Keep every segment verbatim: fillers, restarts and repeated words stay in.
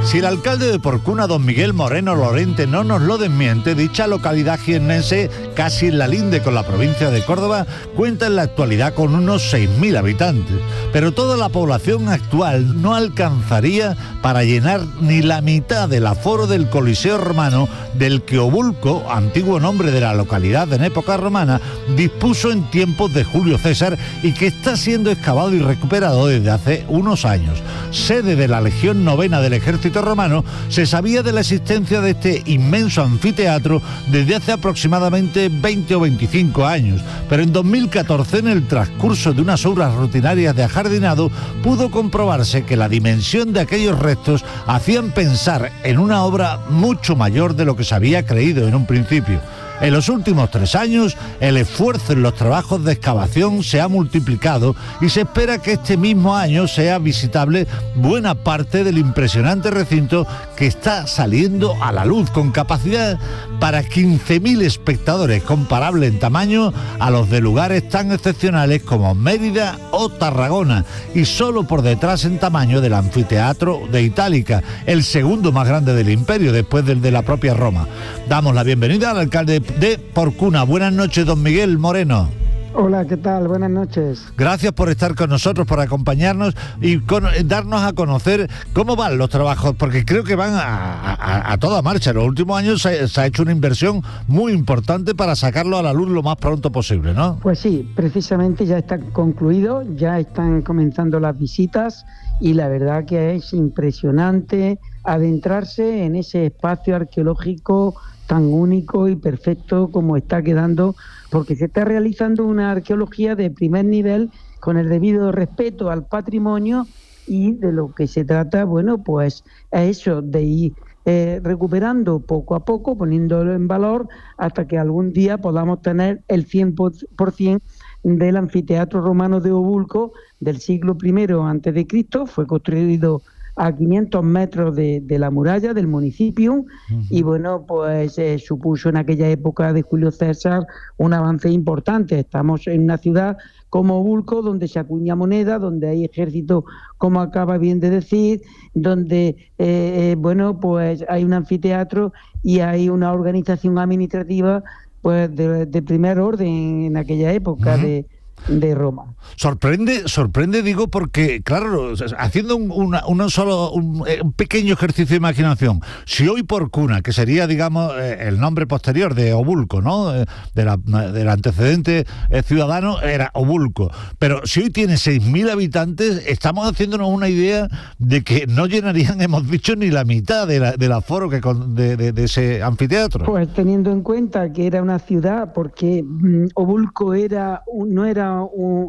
Si el alcalde de Porcuna, don Miguel Moreno Lorente, no nos lo desmiente, dicha localidad jiennense, casi en la linde con la provincia de Córdoba, cuenta en la actualidad con unos seis mil habitantes. Pero toda la población actual no alcanzaría para llenar ni la mitad del aforo del Coliseo Romano, del que Obulco, antiguo nombre de la localidad en época romana, dispuso en tiempos de Julio César y que está siendo excavado y recuperado desde hace unos años. Sede de la Legión Novena del Ejército Romano, se sabía de la existencia de este inmenso anfiteatro desde hace aproximadamente veinte o veinticinco años, pero en dos mil catorce, en el transcurso de unas obras rutinarias de ajardinado, pudo comprobarse que la dimensión de aquellos restos hacían pensar en una obra mucho mayor de lo que se había creído en un principio. En los últimos tres años, el esfuerzo en los trabajos de excavación se ha multiplicado y se espera que este mismo año sea visitable buena parte del impresionante recinto que está saliendo a la luz, con capacidad para quince mil espectadores, comparable en tamaño a los de lugares tan excepcionales como Mérida o Tarragona, y solo por detrás en tamaño del anfiteatro de Itálica, el segundo más grande del imperio después del de la propia Roma. Damos la bienvenida al alcalde de Porcuna. Buenas noches, don Miguel Moreno. Hola, ¿qué tal? Buenas noches. Gracias por estar con nosotros, por acompañarnos y con, darnos a conocer cómo van los trabajos, porque creo que van a, a, a toda marcha. En los últimos años se, se ha hecho una inversión muy importante para sacarlo a la luz lo más pronto posible, ¿no? Pues sí, precisamente ya está concluido, ya están comenzando las visitas y la verdad que es impresionante adentrarse en ese espacio arqueológico tan único y perfecto como está quedando, porque se está realizando una arqueología de primer nivel con el debido respeto al patrimonio, y de lo que se trata, bueno, pues es eso, de ir eh, recuperando poco a poco, poniéndolo en valor, hasta que algún día podamos tener el cien por ciento del anfiteatro romano de Obulco del siglo primero antes de Cristo. Fue construido a quinientos metros de, de la muralla del municipio, uh-huh. Y bueno, pues eh, supuso en aquella época de Julio César un avance importante. Estamos en una ciudad como Obulco, donde se acuña moneda, donde hay ejército, como acaba bien de decir, donde eh, bueno, pues hay un anfiteatro y hay una organización administrativa pues de, de primer orden en aquella época, uh-huh. de de Roma. Sorprende, sorprende, digo, porque, claro, haciendo un, una, una solo, un, un pequeño ejercicio de imaginación, si hoy Porcuna, que sería, digamos, eh, el nombre posterior de Obulco, ¿no?, de la, del antecedente eh, ciudadano, era Obulco, pero si hoy tiene seis mil habitantes, estamos haciéndonos una idea de que no llenarían, hemos dicho, ni la mitad de la, del aforo que con, de, de, de ese anfiteatro. Pues teniendo en cuenta que era una ciudad, porque mm, Obulco era un, no era un,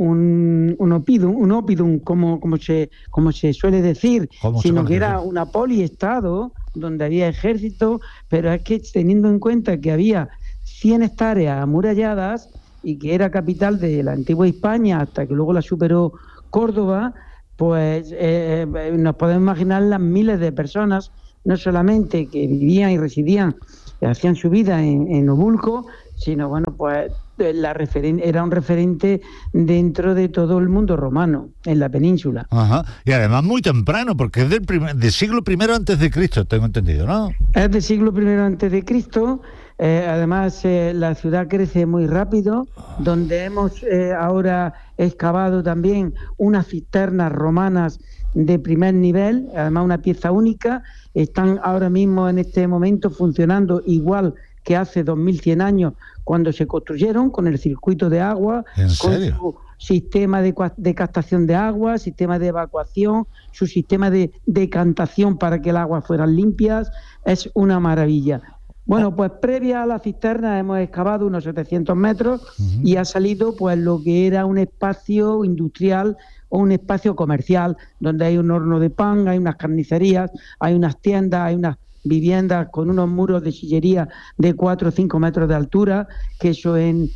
un, un opidum, un opidum como, como, se, como se suele decir, sino que era una poliestado donde había ejército, pero es que teniendo en cuenta que había cien hectáreas amuralladas y que era capital de la antigua Hispania hasta que luego la superó Córdoba, pues eh, nos podemos imaginar las miles de personas, no solamente que vivían y residían, hacían su vida en, en Obulco, sino bueno, pues la referen- era un referente dentro de todo el mundo romano, en la península. Ajá. Y además muy temprano, porque es del, primer, del siglo primero antes de Cristo, tengo entendido, ¿no? Es del siglo primero antes de Cristo. Eh, además, eh, la ciudad crece muy rápido, donde hemos eh, ahora excavado también unas cisternas romanas de primer nivel, además una pieza única. Están ahora mismo en este momento funcionando igual que hace dos mil cien años cuando se construyeron, con el circuito de agua, con su sistema de, de captación de agua, sistema de evacuación, su sistema de decantación para que el agua fueran limpias. Es una maravilla. Bueno, pues previa a la cisterna hemos excavado unos setecientos metros, uh-huh. y ha salido pues lo que era un espacio industrial o un espacio comercial, donde hay un horno de pan, hay unas carnicerías, hay unas tiendas, hay unas viviendas con unos muros de sillería de cuatro o cinco metros de altura, que eso en,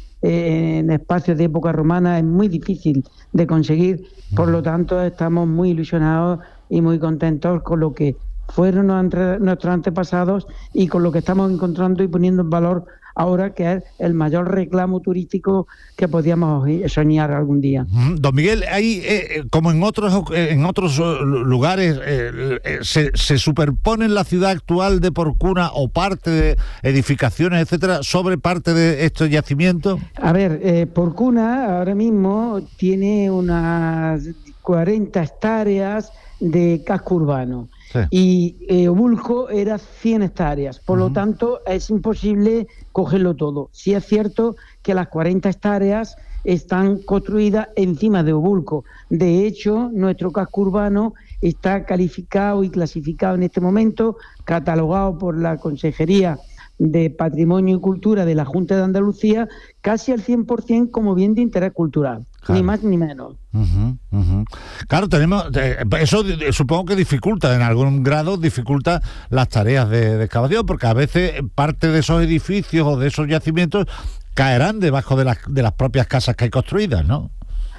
en espacios de época romana es muy difícil de conseguir. Por lo tanto, estamos muy ilusionados y muy contentos con lo que fueron nuestros antepasados y con lo que estamos encontrando y poniendo en valor ahora, que es el mayor reclamo turístico que podíamos soñar algún día. Don Miguel, hay eh, como en otros en otros lugares eh, eh, se, se superponen la ciudad actual de Porcuna o parte de edificaciones, etcétera, sobre parte de estos yacimientos. A ver, eh, Porcuna ahora mismo tiene unas cuarenta hectáreas de casco urbano. Sí. Y eh, Obulco era cien hectáreas, por uh-huh. lo tanto es imposible cogerlo todo. Sí es cierto que las cuarenta hectáreas están construidas encima de Obulco. De hecho, nuestro casco urbano está calificado y clasificado en este momento, catalogado por la Consejería de Patrimonio y Cultura de la Junta de Andalucía, casi al cien por ciento como bien de interés cultural, claro. Ni más ni menos. Uh-huh, uh-huh. Claro, tenemos eh, eso eh, supongo que dificulta, en algún grado dificulta las tareas de, de excavación, porque a veces parte de esos edificios o de esos yacimientos caerán debajo de las, de las propias casas que hay construidas, ¿no?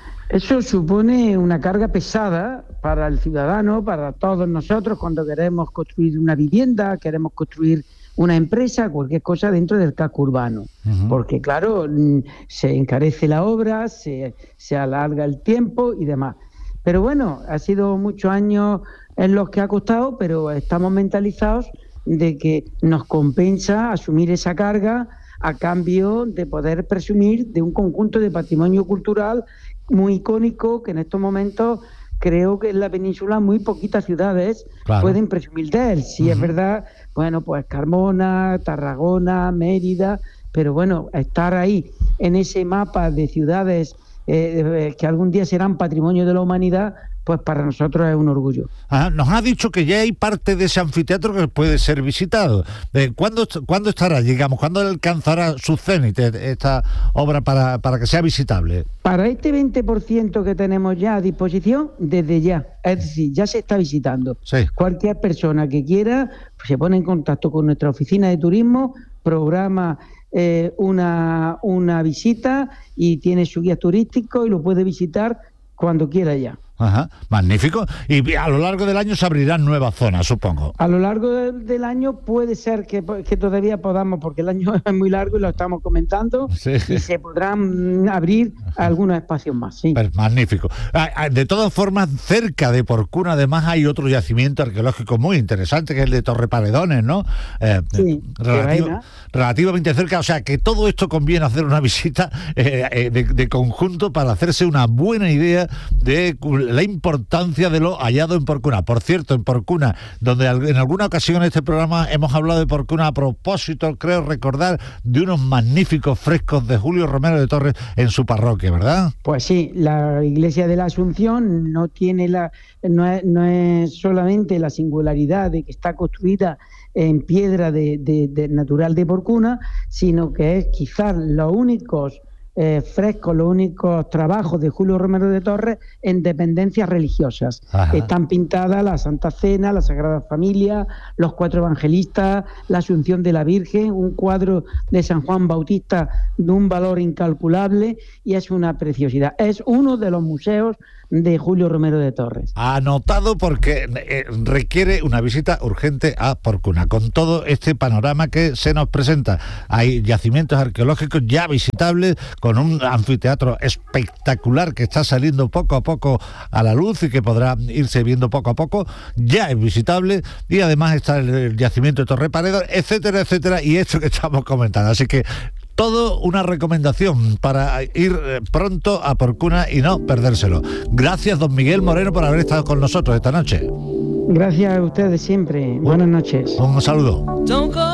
Eso supone una carga pesada para el ciudadano, para todos nosotros, cuando queremos construir una vivienda, queremos construir una empresa, cualquier cosa dentro del casco urbano, uh-huh. porque claro, se encarece la obra, se, se alarga el tiempo y demás. Pero bueno, ha sido muchos años en los que ha costado, pero estamos mentalizados de que nos compensa asumir esa carga a cambio de poder presumir de un conjunto de patrimonio cultural muy icónico que en estos momentos creo que en la península muy poquitas ciudades claro. pueden presumir de él. Sí, uh-huh. es verdad, bueno, pues Carmona, Tarragona, Mérida, pero bueno, estar ahí en ese mapa de ciudades eh, que algún día serán patrimonio de la humanidad, pues para nosotros es un orgullo. Ajá, nos ha dicho que ya hay parte de ese anfiteatro que puede ser visitado. Eh, ¿cuándo, ¿Cuándo estará, digamos, cuándo alcanzará su cenit esta obra para, para que sea visitable? Para este veinte por ciento que tenemos ya a disposición, desde ya, es decir, ya se está visitando. Sí. Cualquier persona que quiera pues, se pone en contacto con nuestra oficina de turismo, programa eh, una, una visita y tiene su guía turístico y lo puede visitar cuando quiera ya. Ajá, magnífico. Y a lo largo del año se abrirán nuevas zonas, supongo. A lo largo de, del año puede ser que, que todavía podamos, porque el año es muy largo y lo estamos comentando, sí. y se podrán abrir algunos espacios más. Sí. Pues magnífico. De todas formas, cerca de Porcuna, además, hay otro yacimiento arqueológico muy interesante, que es el de Torreparedones, ¿no? Eh, sí, relativo, relativamente cerca. O sea, que todo esto conviene hacer una visita eh, eh, de, de conjunto para hacerse una buena idea de la importancia de lo hallado en Porcuna. Por cierto, en Porcuna, donde en alguna ocasión en este programa hemos hablado de Porcuna a propósito, creo recordar, de unos magníficos frescos de Julio Romero de Torres en su parroquia, ¿verdad? Pues sí, la iglesia de la Asunción no tiene la no es, no es solamente la singularidad de que está construida en piedra de, de, de natural de Porcuna, sino que es quizás los únicos Eh, frescos, los únicos trabajos de Julio Romero de Torres en dependencias religiosas. Ajá. Están pintadas la Santa Cena, la Sagrada Familia, los cuatro evangelistas, la Asunción de la Virgen, un cuadro de San Juan Bautista de un valor incalculable y es una preciosidad. Es uno de los museos de Julio Romero de Torres. Anotado, porque eh, requiere una visita urgente a Porcuna, con todo este panorama que se nos presenta. Hay yacimientos arqueológicos ya visitables, con un anfiteatro espectacular que está saliendo poco a poco a la luz y que podrá irse viendo poco a poco, ya es visitable, y además está el, el yacimiento de Torreparedones, etcétera, etcétera, y esto que estamos comentando. Así que todo una recomendación para ir pronto a Porcuna y no perdérselo. Gracias, don Miguel Moreno, por haber estado con nosotros esta noche. Gracias a ustedes siempre. Buenas noches. Un saludo.